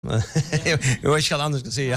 Jag vet inte vad annars ska säga.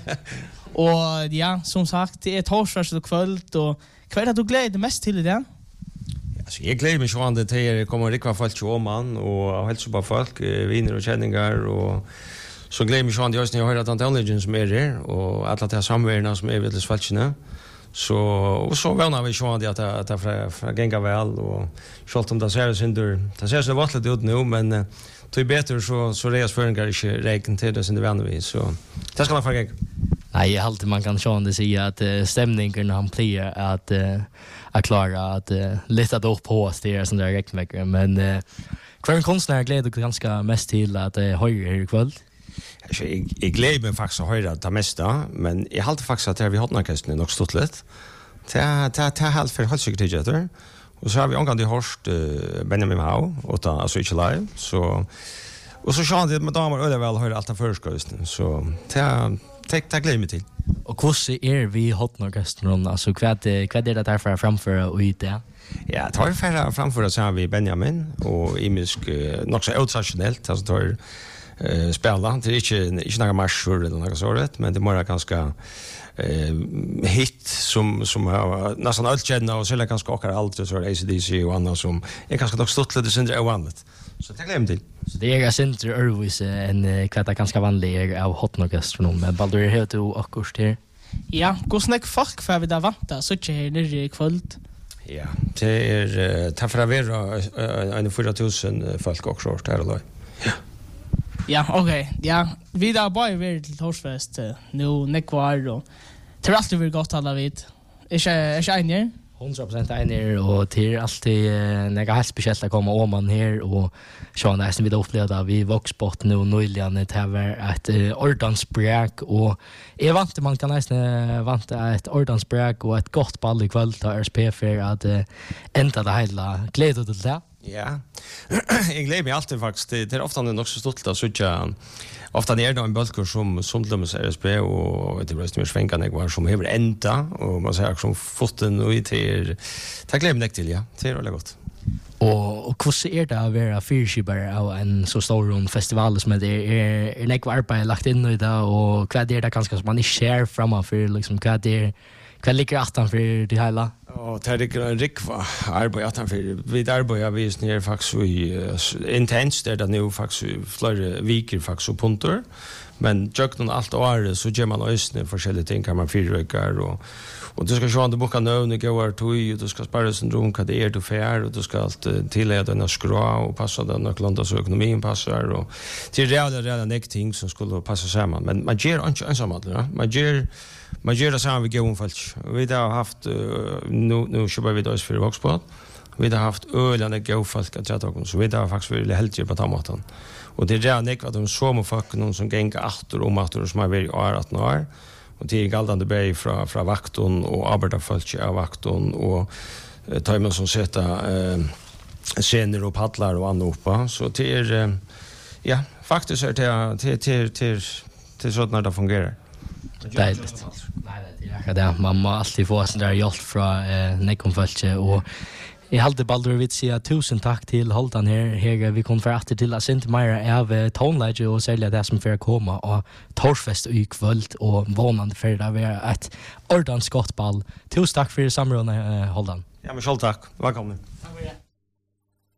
Och ja, som sagt, det är torsdags och kväll och vad är det du gläder mest till i det? Alltså, jag gläder mig sjående till att komma rikva folk till Åman och hälsa på folk, viner och känningar och så gläder mig sjående just när jag hör att Anton som är här och alla de här samverna som är väldigt falskna. Och så vänner vi sjående att det får gänga väl och självt om det ser så vattligt ut nu, men det är bättre så reas föringar inte räkna till det som det vänner vi, så det ska man få gänga. Nej, alltid man kan sjående säga att stämningen han plejer att klara att leta det upp på oss det som där räckmäcker, men kvar en konstnär gläder ganska mest till att höra här ikväll. Jag gläder mig faktiskt att höra det mesta, men jag har alltid faktiskt att vi har orkestern nog stått lite. Det är helt för helt säkert inte. Och så har vi omgående hört Benjamin Hau, alltså inte live. Och så känner det med damer och väl höra allt av förskrivelsen. Så det gläder mig till. Och hur vi hotnorkestern? Alltså, vad är det där för att framföra och det? Ja, det var för att framföra så har vi Benjamin och imisk nog så utsationellt. Alltså, det spela. Det är inte några marscher eller något sådant, men det är mer ganska hit som har nästan allt känna och så ganska åker allt så AC/DC och annat som är ganska nog stått lite syndre ovanligt. Så det glömde till. Så det är syndre örvis en kvätta ganska vanlig av hotnorkestern, men Baldur heter du akkurst här. Ja, hur snack folk för vi där vanta så inte här nere ikväll. Ja, det är ta för att vara en 4000 folk också där då. Ja. Ja, okej. Ja, vi där bara är till Torsfest nu nekvar och det är alltid vi gott alla vid. Är enig? 100% enig och det är alltid några helt speciellt att komma om man här och så nästan vi upplevde vi Voxbot nu nyligen det var ett ordansbräk och jag vant man kan nästan vanta ett ordansbräk och ett gott ball ikväll till RSP för att ända det hela glädje till det. Ja, jag gläder mig alltid faktiskt. Det är ofta nog så stolt att söka. Ofta är det en bulkur som dömes RSP och det blir mer svängande var som hever ända och man säger som foten och till. Tack glädje mig till, ja. Det är väldigt gott. Och hur är det att vara fyrskipare av en så stor festival som det är nekvar arbete lagt in i det och vad är det ganska som man inte ser framför liksom vad ligger attanför det hela? Och det är en rikva arbete attanför. Vi arbetar vi är faktiskt intensivt där det nu faktiskt flera veckor faktiskt punter. Men jöknon allt år så gör man ösne forskjellige ting kan man fyrrökar och du ska se om du bokar növn och går tog och du ska spara syndrom vad det är du fär och du ska allt tilleda en skra och passa den och landa så ekonomin passar och till reala ting som skulle passa samman men man ger inte ensamt va man ger det samman vi går folk vi har haft nu köper vi oss för Voxbot vi har haft ölande gå folk att jag så vi har faktiskt väldigt heldigt på tomaten. Och det är det att de små folk någon som gänga åter som har varit 18 år och det är galdande berg från vakton och arbetarfolk av vakton och tar man som sätta scener och paddlar och andra uppa så det är ja faktiskt är det så när det fungerar. Dejligt. Nej, det man må alltid få sån där hjälp från nekonfolk och jag hade Baldur vill säga 1000 tack till Holtan här vi kom för att till att sent mer av tonläge och sälja det som för att komma och Torsfest i kväll och vanande för det var ett ordans skottball. Tusen tack för samrådet Holtan. Ja men själv tack. Välkommen. Tack för det.